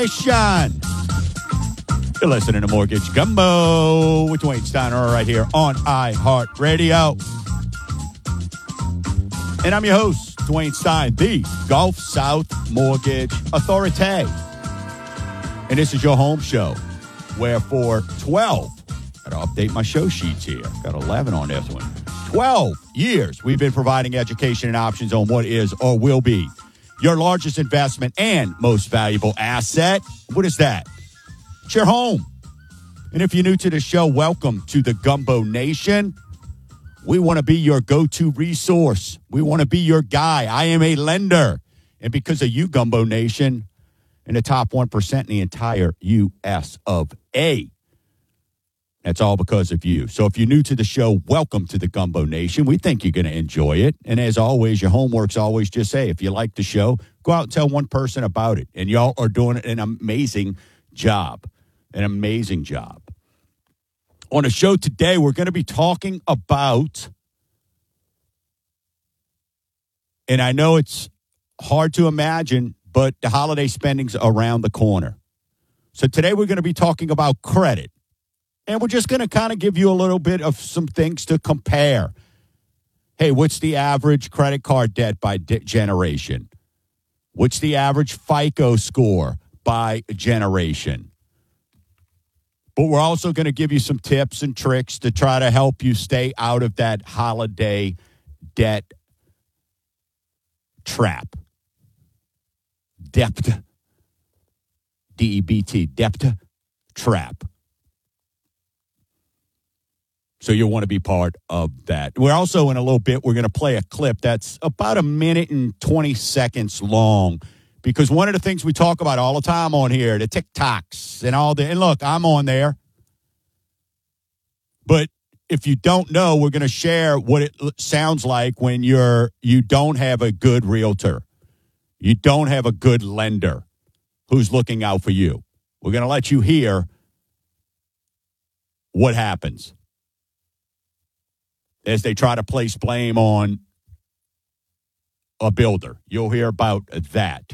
Nation. You're listening to Mortgage Gumbo with Dwayne Steiner right here on iHeartRadio. And I'm your host, Dwayne Stein, the Gulf South Mortgage Authority. And this is your home show where for 12, got to update my show sheets here. Got 11 on this one. 12 years we've been providing education and options on what is or will be your largest investment and most valuable asset. What is that? It's your home. And if you're new to the show, welcome to the Gumbo Nation. We want to be your go-to resource. We want to be your guy. I am a lender. And because of you, Gumbo Nation, in the top 1% in the entire U.S. of A. That's all because of you. So if you're new to the show, welcome to the Gumbo Nation. We think you're going to enjoy it. And as always, your homework's always just say, if you like the show, go out and tell one person about it. And y'all are doing an amazing job. An amazing job. On the show today, we're going to be talking about, and I know it's hard to imagine, but the holiday spending's around the corner. So today we're going to be talking about credit. And we're just going to kind of give you a little bit of some things to compare. Hey, what's the average credit card debt by generation? What's the average FICO score by generation? But we're also going to give you some tips and tricks to try to help you stay out of that holiday debt trap. Debt. D-E-B-T. Debt trap. So you'll want to be part of that. We're also, in a little bit, we're going to play a clip that's about 1 minute and 20 seconds long. Because one of the things we talk about all the time on here, the TikToks and all the, and look, I'm on there. But if you don't know, we're going to share what it sounds like when you don't have a good realtor. You don't have a good lender who's looking out for you. We're going to let you hear what happens as they try to place blame on a builder. You'll hear about that.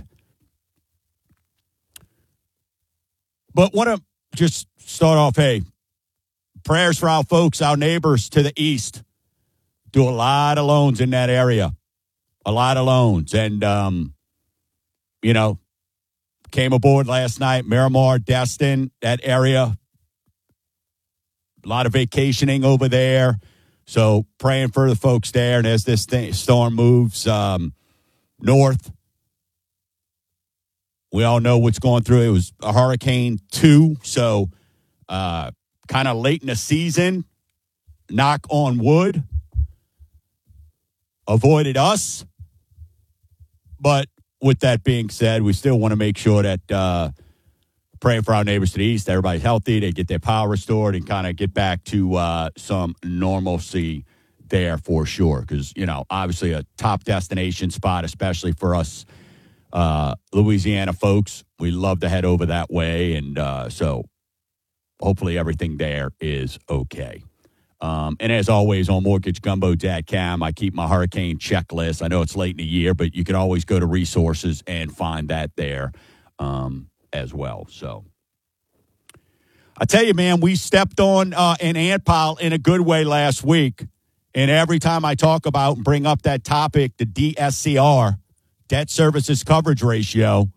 But want to just start off, hey, prayers for our folks, our neighbors to the east. Do a lot of loans in that area. A lot of loans. And, came aboard last night, Miramar, Destin, that area. A lot of vacationing over there. So praying for the folks there. And as this storm moves north, we all know what's going through. It was a Hurricane 2, so kind of late in the season. Knock on wood. Avoided us. But with that being said, we still want to make sure that praying for our neighbors to the east, everybody's healthy, they get their power restored and kind of get back to some normalcy there for sure. Because, obviously a top destination spot, especially for us Louisiana folks. We love to head over that way. And so hopefully everything there is okay. And as always, on MortgageGumbo.com, I keep my hurricane checklist. I know it's late in the year, but you can always go to resources and find that there as well. So I tell you, man, we stepped on an ant pile in a good way last week. And every time I talk about and bring up that topic, the DSCR, debt services coverage ratio,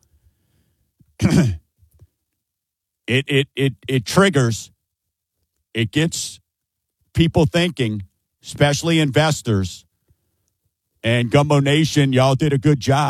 it triggers, it gets people thinking, especially investors. And Gumbo Nation, y'all did a good job.